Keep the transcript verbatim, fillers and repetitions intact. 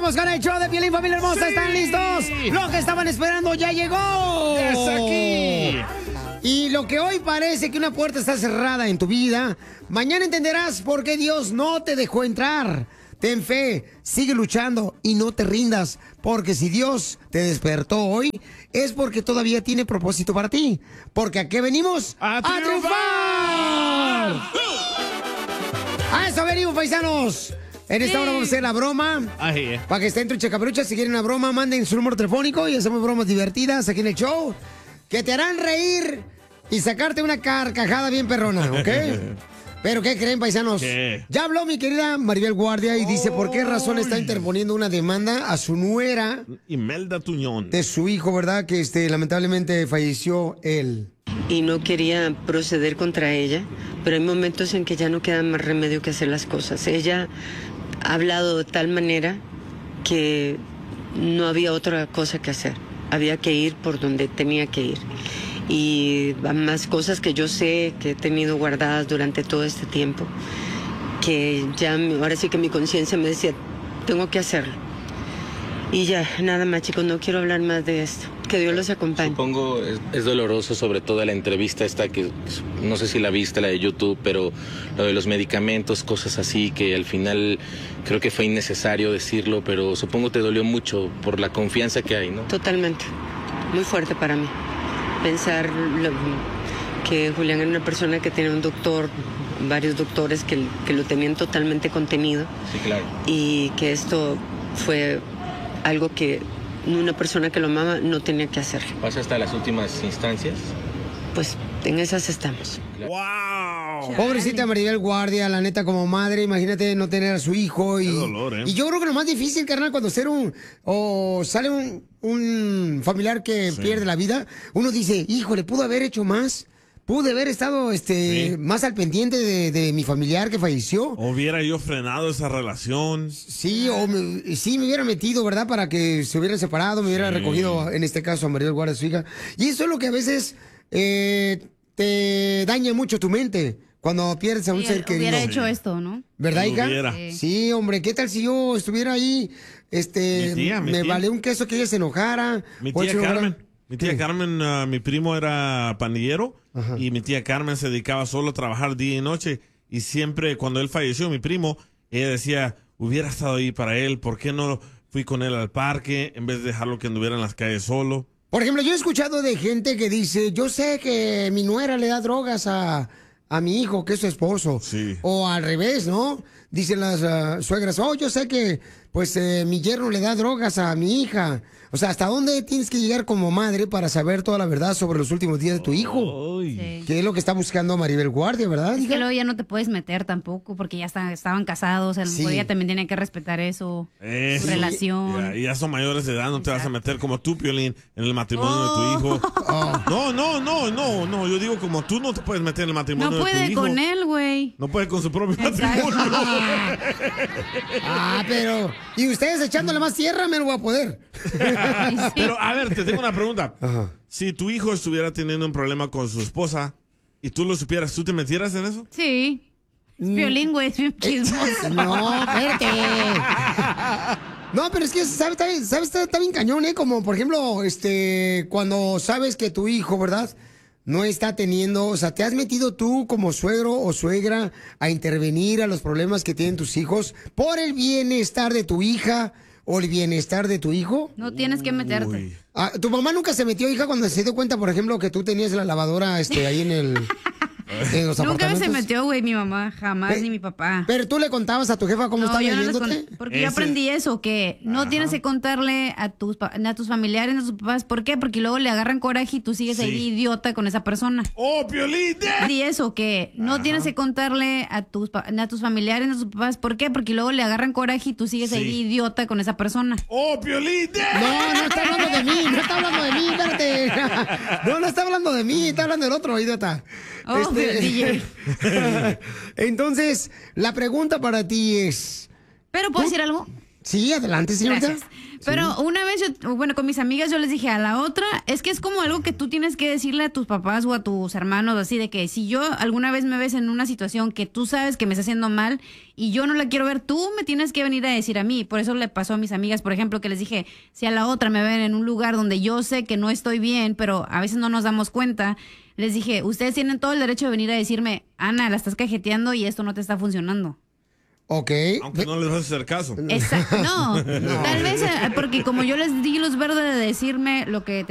Continuamos con el show de Piolín, familia hermosa. Sí. ¿Están listos? Lo que estaban esperando ya llegó. ¡Ya está aquí! Y lo que hoy parece que una puerta está cerrada en tu vida, mañana entenderás por qué Dios no te dejó entrar. Ten fe, sigue luchando y no te rindas, porque si Dios te despertó hoy, es porque todavía tiene propósito para ti. Porque ¿a qué venimos? ¡A, ¡A triunfar! ¡A eso venimos, paisanos! En esta Sí. hora vamos a hacer la broma. Ahí, eh. Para que estén entre Chacaperuchas, si quieren una broma, manden su número telefónico y hacemos bromas divertidas aquí en el show que te harán reír y sacarte una carcajada bien perrona, ¿ok? Pero ¿qué creen, paisanos? ¿Qué? Ya habló mi querida Maribel Guardia y dice por qué razón está Ay. interponiendo una demanda a su nuera Imelda Tuñón. de su hijo, ¿verdad? Que este lamentablemente falleció él. Y no quería proceder contra ella, pero hay momentos en que ya no queda más remedio que hacer las cosas. Ella ha hablado de tal manera que no había otra cosa que hacer. Había que ir por donde tenía que ir. Y más cosas que yo sé que he tenido guardadas durante todo este tiempo, que ya mi- ahora sí que mi conciencia me decía, tengo que hacerlo. Y ya, nada más, chicos, no quiero hablar más de esto. Que Dios los acompañe. Supongo es, es doloroso, sobre todo la entrevista esta que no sé si la viste, la de YouTube, pero lo de los medicamentos, cosas así que al final creo que fue innecesario decirlo, pero supongo te dolió mucho por la confianza que hay, ¿no? Totalmente. Muy fuerte para mí. Pensar lo- que Julián era una persona que tenía un doctor, varios doctores que, que lo tenían totalmente contenido Sí, claro. y que esto fue algo que una persona que lo amaba no tenía que hacer. ¿Pasa hasta las últimas instancias? Pues en esas estamos. ¡Wow! Pobrecita Maribel Guardia, la neta, como madre, imagínate no tener a su hijo. Y, Qué dolor, ¿eh? y yo creo que lo más difícil, carnal, cuando ser un, o sale un, un familiar que Sí. pierde la vida, uno dice, híjole, pudo haber hecho más, pude haber estado este Sí. más al pendiente de, de mi familiar que falleció. Hubiera yo frenado esa relación. Sí, o me, sí me hubiera metido, ¿verdad? Para que se hubieran separado, me hubiera Sí. recogido, en este caso, a Maribel Guardia, su hija. Y eso es lo que a veces eh, te daña mucho tu mente cuando pierdes a un Sí, ser querido. hubiera hecho esto, ¿no? ¿Verdad, Lo hija? hubiera. Sí. Sí, hombre, ¿qué tal si yo estuviera ahí? Este, Mi tía, mi me tía. vale un queso que ella se enojara. Mi o tía se enojara. Carmen. Mi tía ¿Qué? Carmen, ah, mi primo era pandillero Ajá. y mi tía Carmen se dedicaba solo a trabajar día y noche. Y siempre, cuando él falleció, mi primo, ella decía, hubiera estado ahí para él, ¿por qué no fui con él al parque en vez de dejarlo que anduviera en las calles solo? Por ejemplo, yo he escuchado de gente que dice, yo sé que mi nuera le da drogas a, a mi hijo, que es su esposo. Sí. O al revés, ¿no? Dicen las ah, suegras, oh, yo sé que pues eh, mi yerno le da drogas a mi hija. O sea, ¿hasta dónde tienes que llegar como madre para saber toda la verdad sobre los últimos días de tu hijo? Ay. Sí. Que es lo que está buscando Maribel Guardia, ¿verdad? Es hija? que luego ya no te puedes meter tampoco porque ya está- estaban casados. A lo mejor Sí. ella también tiene que respetar eso. Eh, su sí. relación. Ya, y ya son mayores de edad, no te vas a meter como tú, Piolín, en el matrimonio Oh. de tu hijo. Oh. No, no, no, no, no. Yo digo como tú no te puedes meter en el matrimonio No de tu puede hijo. con él, güey. No puede con su propio Exacto. matrimonio. Ah, pero... Y ustedes echándole más tierra, me lo voy a poder. Pero, a ver, te tengo una pregunta. Ajá. Si tu hijo estuviera teniendo un problema con su esposa y tú lo supieras, ¿tú te metieras en eso? Sí. Es violín, güey. Es bien chismoso. No, espérate. No, pero es que, ¿sabes? Está, bien- ¿sabes? Está, está bien cañón, ¿eh? Como, por ejemplo, este, cuando sabes que tu hijo, ¿verdad? No está teniendo, o sea, ¿te has metido tú como suegro o suegra a intervenir a los problemas que tienen tus hijos por el bienestar de tu hija o el bienestar de tu hijo? No tienes que meterte. Uy. Ah, ¿tu mamá nunca se metió, hija, cuando se dio cuenta, por ejemplo, que tú tenías la lavadora este, ahí en el... en los Nunca apartamentos? se metió, güey, mi mamá. Jamás, Pe- ni mi papá. Pero tú le contabas a tu jefa cómo No, estaba yo no les yéndote. con- porque yo Ese- aprendí eso, que no tienes que contarle a tus pa- a tus familiares, a tus papás. ¿Por qué? Porque luego le agarran coraje y tú sigues Sí. ahí idiota con esa persona. ¡Oh, Piolín! Y eso, que no tienes que contarle a tus pa- a tus familiares, a tus papás. ¿Por qué? Porque luego le agarran coraje y tú sigues Sí. ahí idiota con esa persona. ¡Oh, Piolín! No, no está hablando de mí, no está hablando de mí, espérate. No, no está hablando de mí, está hablando del otro, idiota. Oh, D J. Entonces, la pregunta para ti es... Pero, ¿puedo decir algo? Sí, adelante, señorita. Gracias. Pero Sí. una vez, yo, bueno, con mis amigas yo les dije a la otra, es que es como algo que tú tienes que decirle a tus papás o a tus hermanos, así de que si yo alguna vez me ves en una situación que tú sabes que me está haciendo mal y yo no la quiero ver, tú me tienes que venir a decir a mí. Por eso le pasó a mis amigas, por ejemplo, que les dije, si a la otra me ven en un lugar donde yo sé que no estoy bien, pero a veces no nos damos cuenta, les dije, ustedes tienen todo el derecho de venir a decirme, Ana, la estás cajeteando y esto no te está funcionando. Ok. Aunque no les vas a hacer caso. Exacto. No, No. tal vez eh, porque como yo les di luz verde de decirme lo que